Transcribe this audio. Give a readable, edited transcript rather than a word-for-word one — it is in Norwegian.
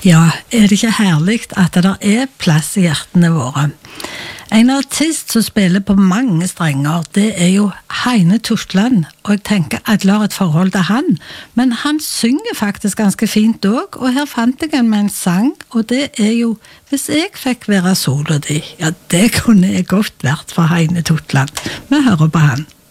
Ja, det ikke herlig at det plass i hjertene våre? En artist som spiller på mange strenger, det jo Heine Totland, og jeg tenker alle har et forhold til han, men han synger faktisk ganske fint også, og her fant jeg en med en sang, og det jo Hvis jeg fikk være sola di, ja, det kunne jeg godt vært for Heine Totland. Vi hører på han.